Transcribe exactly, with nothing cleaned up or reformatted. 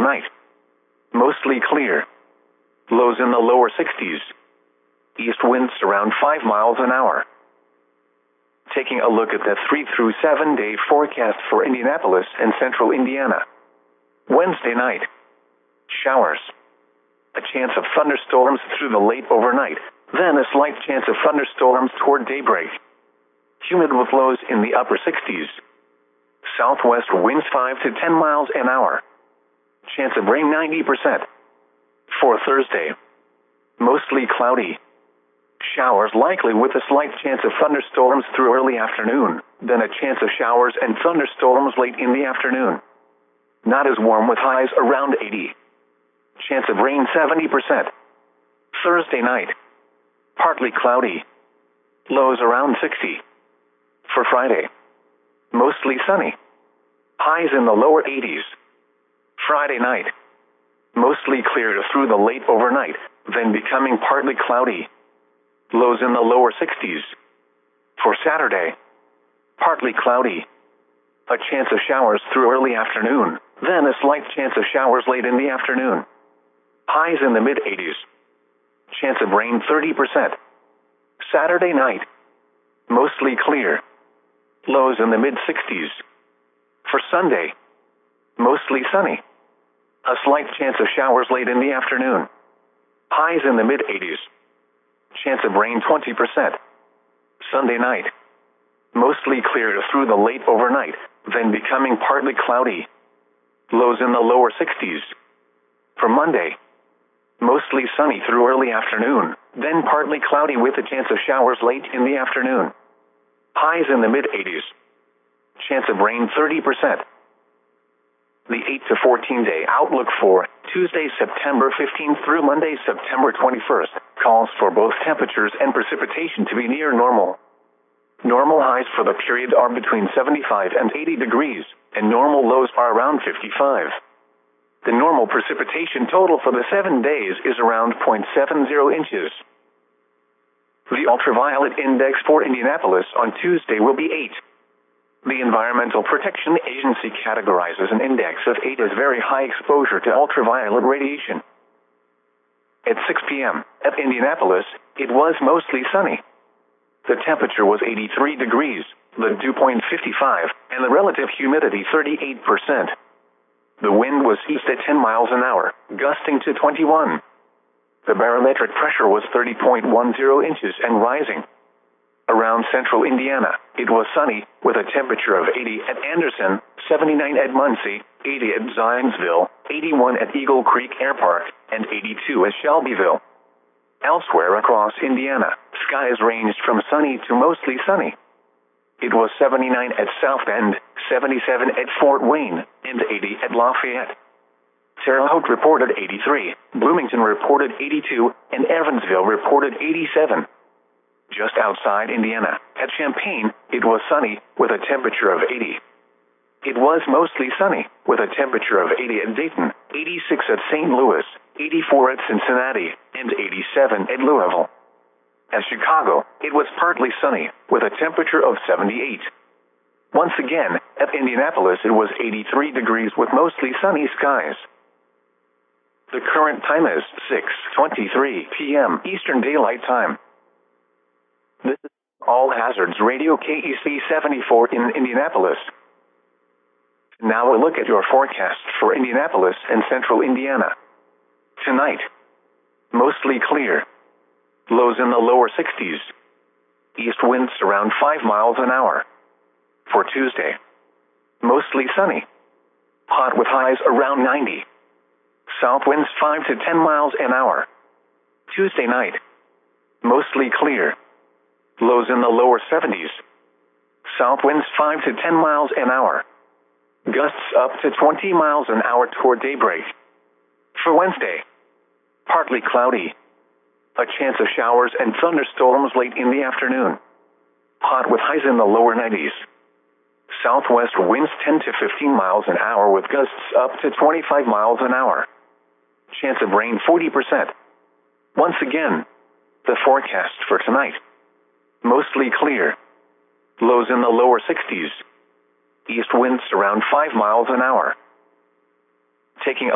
tonight. Mostly clear. Lows in the lower sixties. East winds around five miles an hour. Taking a look at the three through seven day forecast for Indianapolis and central Indiana. Wednesday night. Showers. A chance of thunderstorms through the late overnight, then a slight chance of thunderstorms toward daybreak. Humid with lows in the upper sixties. Southwest winds five to ten miles an hour. Chance of rain ninety percent. For Thursday. Mostly cloudy. Showers likely with a slight chance of thunderstorms through early afternoon, then a chance of showers and thunderstorms late in the afternoon. Not as warm with highs around eighty. Chance of rain seventy percent. Thursday night. Partly cloudy. Lows around sixty. For Friday. Mostly sunny. Highs in the lower eighties. Friday night. Mostly clear through the late overnight, then becoming partly cloudy. Lows in the lower sixties. For Saturday. Partly cloudy. A chance of showers through early afternoon, then a slight chance of showers late in the afternoon. Highs in the mid eighties. Chance of rain thirty percent. Saturday night. Mostly clear. Lows in the mid sixties. For Sunday. Mostly sunny. A slight chance of showers late in the afternoon. Highs in the mid eighties. Chance of rain twenty percent. Sunday night. Mostly clear through the late overnight, then becoming partly cloudy. Lows in the lower sixties. For Monday. Mostly sunny through early afternoon, then partly cloudy with a chance of showers late in the afternoon. Highs in the mid eighties. Chance of rain thirty percent. The eight to fourteen day outlook for Tuesday, September fifteenth through Monday, September twenty-first, calls for both temperatures and precipitation to be near normal. Normal highs for the period are between seventy-five and eighty degrees, and normal lows are around fifty-five. The normal precipitation total for the seven days is around zero point seven zero inches. The ultraviolet index for Indianapolis on Tuesday will be eight. The Environmental Protection Agency categorizes an index of eight as very high exposure to ultraviolet radiation. At six p m at Indianapolis, it was mostly sunny. The temperature was eighty-three degrees, the dew point fifty-five, and the relative humidity thirty-eight percent. The wind was east at ten miles an hour, gusting to twenty-one. The barometric pressure was thirty point one zero inches and rising. Around central Indiana, it was sunny, with a temperature of eighty at Anderson, seventy-nine at Muncie, eighty at Zionsville, eighty-one at Eagle Creek Air Park, and eighty-two at Shelbyville. Elsewhere across Indiana, skies ranged from sunny to mostly sunny. It was seventy-nine at South Bend, seventy-seven at Fort Wayne, and eighty at Lafayette. Terre Haute reported eighty-three, Bloomington reported eighty-two, and Evansville reported eighty-seven. Just outside Indiana, at Champaign, it was sunny, with a temperature of eighty. It was mostly sunny, with a temperature of eighty at Dayton, eighty-six at Saint Louis, eighty-four at Cincinnati, and eighty-seven at Louisville. At Chicago, it was partly sunny, with a temperature of seventy-eight. Once again, at Indianapolis it was eighty-three degrees with mostly sunny skies. The current time is six twenty-three p m Eastern Daylight Time. This is All Hazards Radio K E C seventy-four in Indianapolis. Now a look at your forecast for Indianapolis and central Indiana. Tonight. Mostly clear. Lows in the lower sixties. East winds around five miles an hour. For Tuesday. Mostly sunny. Hot with highs around ninety. South winds five to ten miles an hour. Tuesday night. Mostly clear. Lows in the lower seventies. South winds five to ten miles an hour. Gusts up to twenty miles an hour toward daybreak. For Wednesday. Partly cloudy. A chance of showers and thunderstorms late in the afternoon. Hot with highs in the lower nineties. Southwest winds ten to fifteen miles an hour with gusts up to twenty-five miles an hour. Chance of rain forty percent. Once again, the forecast for tonight. Mostly clear. Lows in the lower sixties. East winds around five miles an hour. Taking a